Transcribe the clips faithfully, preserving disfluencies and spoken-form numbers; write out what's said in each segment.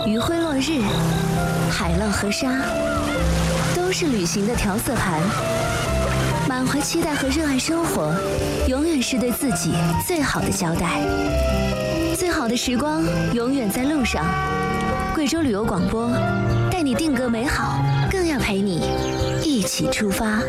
余晖落日，海浪和沙，都是旅行的调色盘。满怀期待和热爱生活，永远是对自己最好的交代。最好的时光永远在路上。贵州旅游广播，带你定格美好，更要陪你一起出发。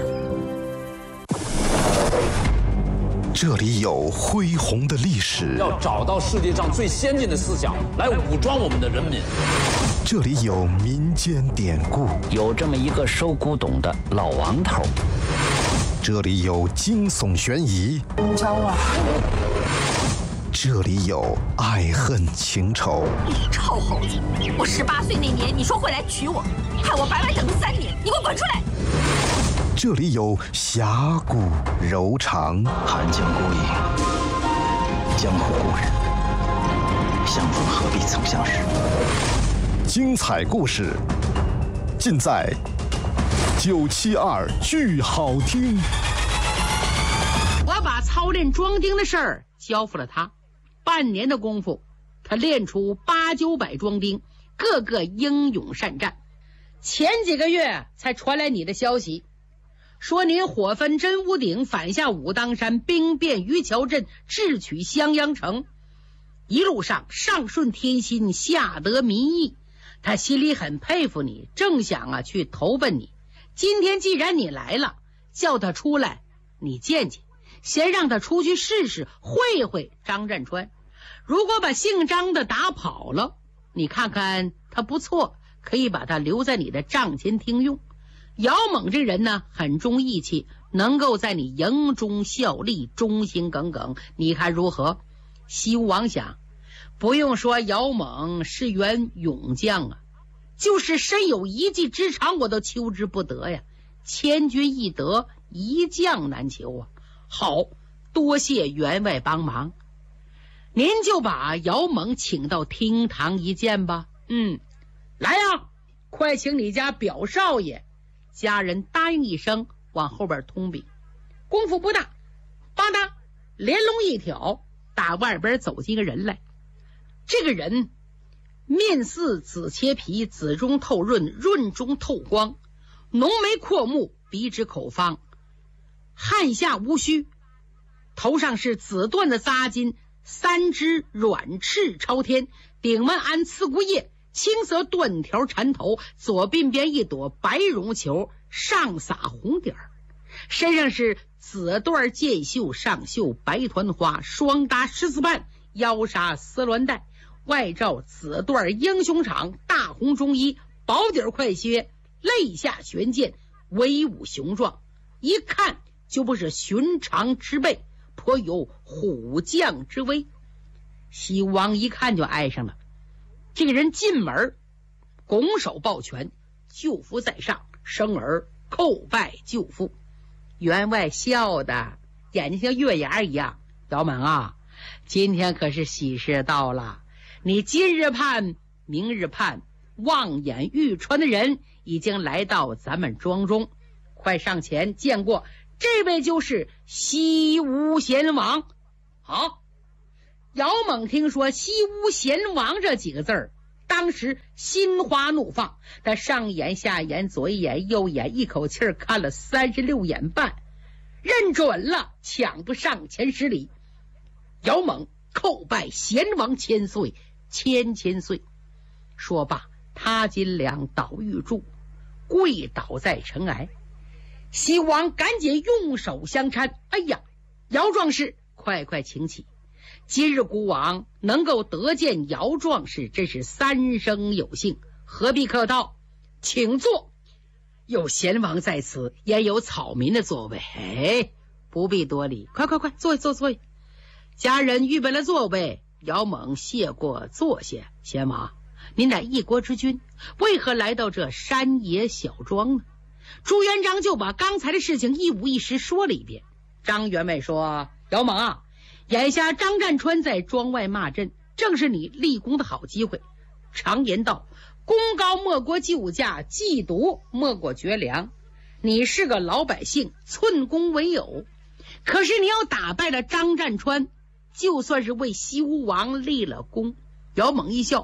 这里有恢宏的历史， 要找到世界上最先进的思想来武装我们的人民。 这里有民间典故， 有这么一个收古董的老王头。 这里有惊悚悬疑， 你找我？ 这里有爱恨情仇。 你臭猴子！我十八岁那年你说会来娶我，害我白白等了三年，你给我滚出来！ 这里有侠骨柔肠， 寒江孤影，江湖故人，相逢何必曾相识。 精彩故事尽在九七二剧好听。 我把操练装丁的事儿交付了他，半年的功夫，他练出八九百装丁，个个英勇善战。前几个月才传来你的消息，说您火焚真武鼎，反下武当山，兵变于桥镇，智取襄阳城，一路上上顺天心，下得民意。他心里很佩服你，正想啊去投奔你。今天既然你来了，叫他出来，你见见，先让他出去试试，会会张占川。如果把姓张的打跑了，你看看他不错，可以把他留在你的帐前听用。姚猛这人呢，很重义气，能够在你营中效力，忠心耿耿，你看如何？西吴王想，不用说姚猛是员勇将啊，就是身有一技之长，我都求之不得呀。千军易得，一将难求啊。好，多谢员外帮忙，您就把姚猛请到厅堂一见吧。嗯，来呀，快请你家表少爷。家人答应一声，往后边通禀。功夫不大，吧嗒，连笼一挑，打外边走进个人来。这个人面似紫切皮，紫中透润，润中透光，浓眉阔目，鼻直口方，汗下无须，头上是紫缎的扎巾，三只软翅朝天，顶门安刺骨叶，青色缎条缠头，左鬓边一朵白绒球，上撒红点儿，身上是紫缎箭袖，上绣白团花，双搭十字瓣，腰纱丝鸾带，外罩紫缎英雄氅，大红中衣，薄底快靴，肋下悬剑，威武雄壮，一看就不是寻常之辈，颇有虎将之威。西王一看就爱上了这个人，进门拱手抱拳，就服在上，生儿叩拜舅父。员外笑的眼睛像月牙一样，姚猛啊，今天可是喜事到了，你今日盼明日盼，望眼欲穿的人已经来到咱们庄中，快上前见过，这位就是西吴贤王。好，姚猛听说西吴贤王这几个字儿，当时心花怒放，他上眼下眼左一眼右眼，一口气儿看了三十六眼半，认准了，抢不上前十里。姚猛叩拜贤王千岁，千千岁。说罢，他金两倒玉柱，跪倒在尘埃。西王赶紧用手相搀，哎呀，姚壮士，快快请起。今日孤王能够得见姚壮士，真是三生有幸，何必客套，请坐。有贤王在此，也有草民的座位，哎，不必多礼，快快快，坐坐坐。家人预备了座位，姚猛谢过坐下。贤王，您乃一国之君，为何来到这山野小庄呢？朱元璋就把刚才的事情一五一十说了一遍。张员外说，姚猛啊，眼下张占川在庄外骂阵，正是你立功的好机会。常言道，功高莫过救驾，嫉妒莫过绝粮。你是个老百姓，寸功为有，可是你要打败了张占川，就算是为西吴王立了功。姚猛一笑，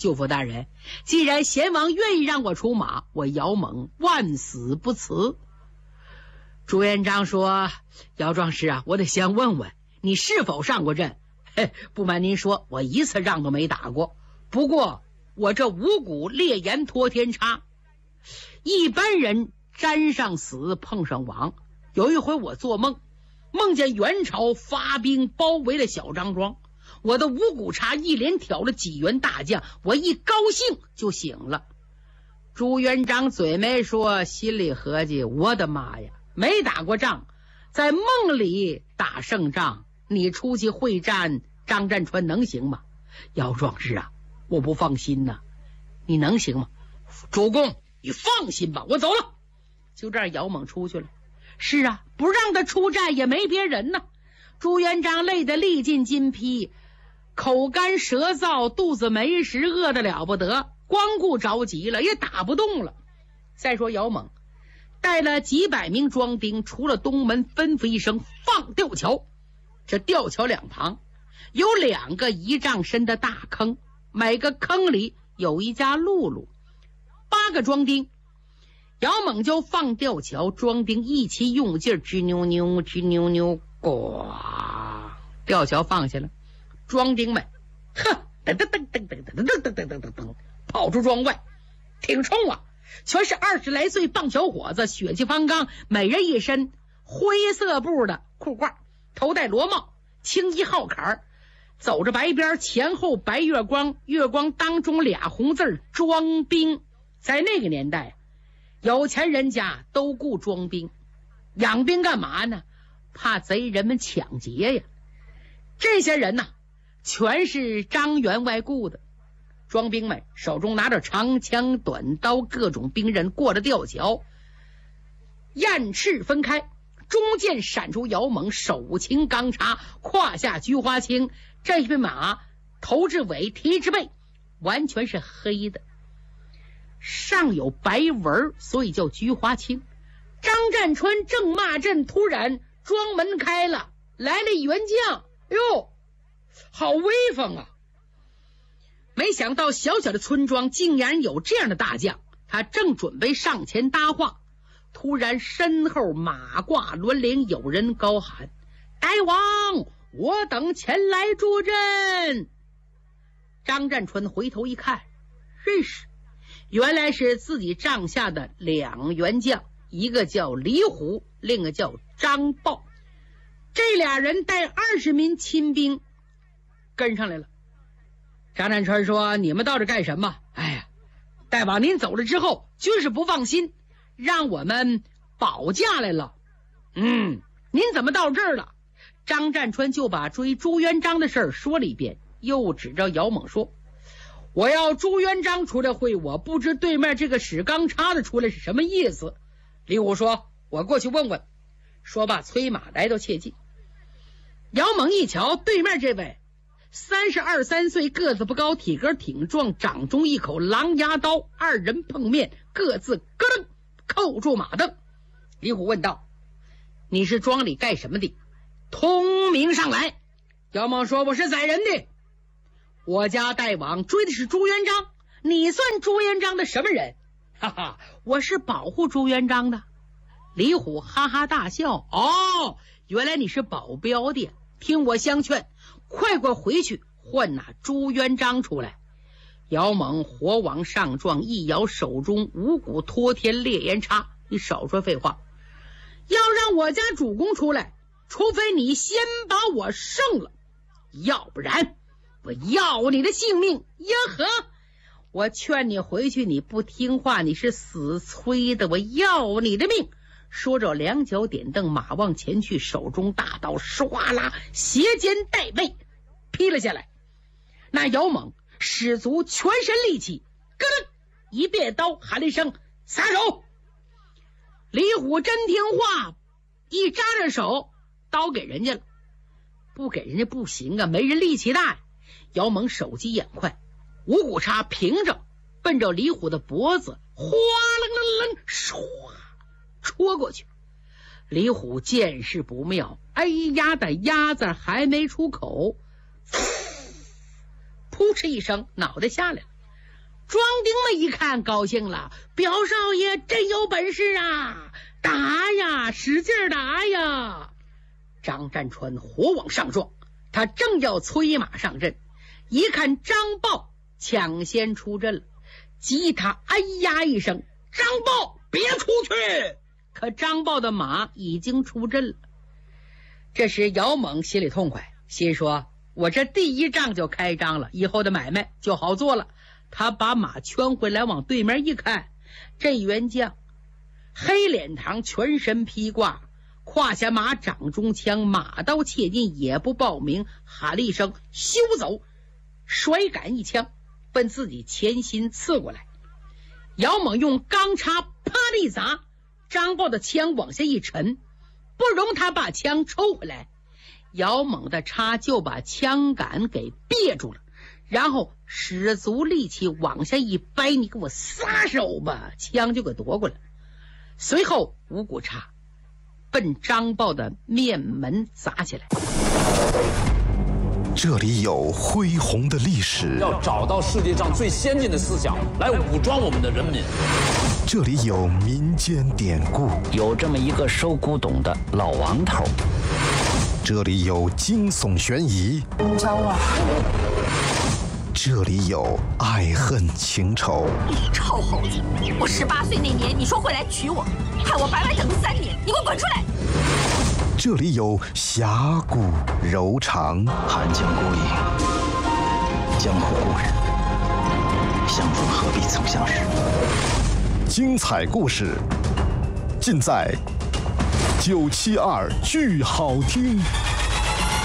舅父大人，既然贤王愿意让我出马，我姚猛万死不辞。朱元璋说：姚壮士啊，我得先问问你是否上过阵。嘿，不瞒您说，我一次仗都没打过。不过我这五谷烈焰托天叉，一般人沾上死碰上亡。有一回我做梦，梦见元朝发兵包围了小张庄，我的五谷叉一连挑了几员大将，我一高兴就醒了。朱元璋嘴没说，心里合计：我的妈呀，没打过仗，在梦里打胜仗，你出去会战，张占川能行吗？姚壮士啊，我不放心呐、啊，你能行吗？主公，你放心吧，我走了。就这样，姚猛出去了。是啊，不让他出战也没别人呢。朱元璋累得力尽筋疲，口干舌燥，肚子没食，饿得了不得，光顾着急了，也打不动了。再说姚猛带了几百名庄兵出了东门，吩咐一声放吊桥。这吊桥两旁有两个一丈深的大坑，每个坑里有一家辘轳，八个庄丁。姚猛就放吊桥，庄丁一起用劲，吱扭扭吱扭扭，呱，吊桥放下了。庄丁们呵噔噔噔噔噔噔噔噔噔噔噔噔跑出庄外，挺冲啊！全是二十来岁棒小伙子，血气方刚，每人一身灰色布的裤褂，头戴罗帽，青衣号坎，走着白边，前后白月光，月光当中俩红字庄兵。在那个年代，有钱人家都雇庄兵，养兵干嘛呢？怕贼人们抢劫呀。这些人呐、啊，全是张员外雇的。庄兵们手中拿着长枪短刀，各种兵刃，过了吊桥，雁翅分开，中间闪出姚猛，手擎钢叉，胯下菊花青，这匹马头至尾，蹄至背，完全是黑的，上有白纹，所以叫菊花青。张占川正骂阵，突然庄门开了，来了一员将，哟，好威风啊！没想到小小的村庄竟然有这样的大将，他正准备上前搭话，突然身后马挂轮铃，有人高喊：大王，我等前来助阵。张占川回头一看，认识，原来是自己帐下的两员将，一个叫李虎，另一个叫张豹。这俩人带二十名亲兵跟上来了。张占川说：你们到这干什么？哎呀，大王您走了之后，军士不放心，让我们保驾来了。嗯，您怎么到这儿了？张占川就把追朱元璋的事儿说了一遍，又指着姚猛说：我要朱元璋出来会我，不知对面这个使钢叉的出来是什么意思。李虎说：我过去问问。说罢催马来到切近。姚猛一瞧，对面这位三十二三岁，个子不高，体格挺壮，掌中一口狼牙刀，二人碰面，各自咯噔扣住马镫。李虎问道：你是庄里干什么的？通名上来。姚猛说：我是宰人的。我家大王追的是朱元璋，你算朱元璋的什么人？哈哈，我是保护朱元璋的。李虎哈哈大笑：哦，原来你是保镖的，听我相劝，快快回去唤那朱元璋出来。姚猛火往上撞，一摇手中五谷托天烈焰叉：你少说废话，要让我家主公出来，除非你先把我胜了，要不然我要你的性命。呀呵，我劝你回去，你不听话，你是死催的，我要你的命。说着两脚点蹬，马往前去，手中大刀唰啦斜肩带背劈了下来。那姚猛使足全身力气，咯噔一别刀，喊了一声撒手。李虎真听话，一扎着手，刀给人家了。不给人家不行啊，没人力气大。姚猛手疾眼快，五谷叉平着奔着李虎的脖子，哗楞楞楞唰戳过去。李虎见势不妙，哎呀的鸭子还没出口，扑哧一声，脑袋下来了。 庄丁们一看高兴了，表少爷真有本事啊，打呀，使劲打呀！张占川火往上撞，他正要催马上阵，一看张豹抢先出阵了，急他哎呀一声，张豹别出去！可张豹的马已经出阵了。这时姚猛心里痛快，心说我这第一仗就开张了，以后的买卖就好做了。他把马圈回来，往对面一看，这员将黑脸膛，全身披挂，胯下马掌中枪，马刀切进，也不报名，喊了一声休走，甩杆一枪奔自己前心刺过来。姚猛用钢叉啪的一砸，张豹的枪往下一沉，不容他把枪抽回来，姚猛的叉就把枪杆给别住了，然后使足力气往下一掰，你给我撒手吧，枪就给夺过来。随后五股叉奔张豹的面门砸起来。 这里有恢宏的历史， 要找到世界上最先进的思想来武装我们的人民。 这里有民间典故， 有这么一个收古董的老王头。 这里有惊悚悬疑， 你找我？ 这里有爱恨情仇。 你臭猴子！我十八岁那年你说会来娶我，害我白白等了三年，你给我滚出来！ 这里有侠骨柔肠， 寒江孤影，江湖故人，相逢何必曾相识。 精彩故事尽在九七二剧好听。